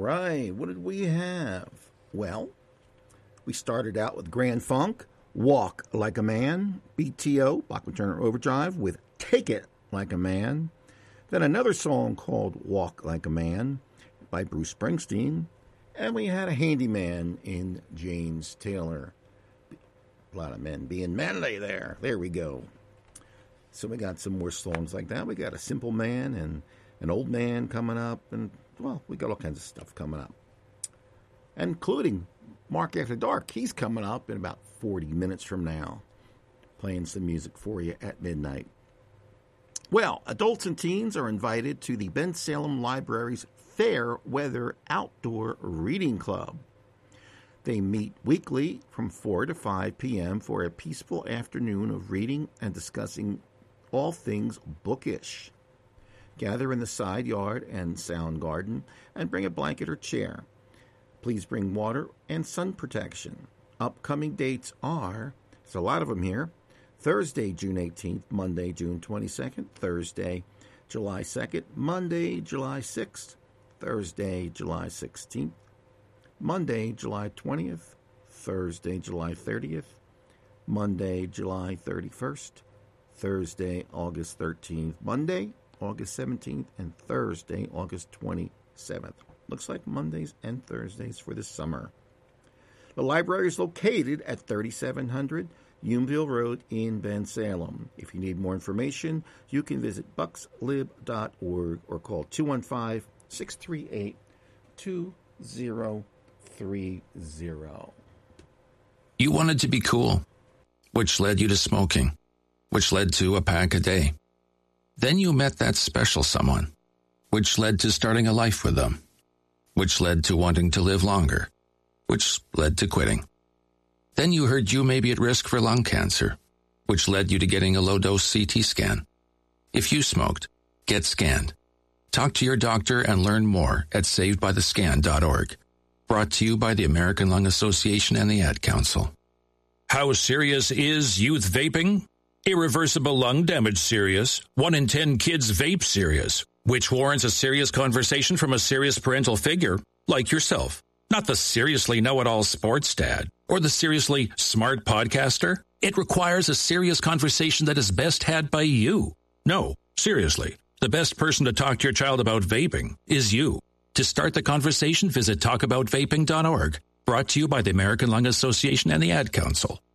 right, what did we have? Well, we started out with Grand Funk, Walk Like a Man, BTO, Bachman Turner Overdrive, with Take It Like a Man. Then another song called Walk Like a Man by Bruce Springsteen. And we had a handyman in James Taylor. A lot of men being manly there. There we go. So we got some more songs like that. We got A Simple Man and An Old Man coming up. And, well, we got all kinds of stuff coming up. Including Mark After Dark. He's coming up in about 40 minutes from now. Playing some music for you at midnight. Well, adults and teens are invited to the Bensalem Library's Fair Weather Outdoor Reading Club. They meet weekly from 4 to 5 p.m. for a peaceful afternoon of reading and discussing all things bookish. Gather in the side yard and sound garden and bring a blanket or chair. Please bring water and sun protection. Upcoming dates are, there's a lot of them here, Thursday, June 18th, Monday, June 22nd, Thursday, July 2nd, Monday, July 6th, Thursday, July 16th, Monday, July 20th, Thursday, July 30th, Monday, July 31st, Thursday, August 13th, Monday, August 17th, and Thursday, August 27th. Looks like Mondays and Thursdays for the summer. The library is located at 3700 Uneville Road in Bensalem. If you need more information, you can visit buckslib.org or call 215-638-2030. You wanted to be cool, which led you to smoking, which led to a pack a day. Then you met that special someone, which led to starting a life with them, which led to wanting to live longer, which led to quitting. Then you heard you may be at risk for lung cancer, which led you to getting a low-dose CT scan. If you smoked, get scanned. Talk to your doctor and learn more at savedbythescan.org. Brought to you by the American Lung Association and the Ad Council. How serious is youth vaping? Irreversible lung damage serious. 1 in 10 kids vape serious, which warrants a serious conversation from a serious parental figure like yourself. Not the seriously know-it-all sports dad or the seriously smart podcaster. It requires a serious conversation that is best had by you. No, seriously, the best person to talk to your child about vaping is you. To start the conversation, visit talkaboutvaping.org. Brought to you by the American Lung Association and the Ad Council.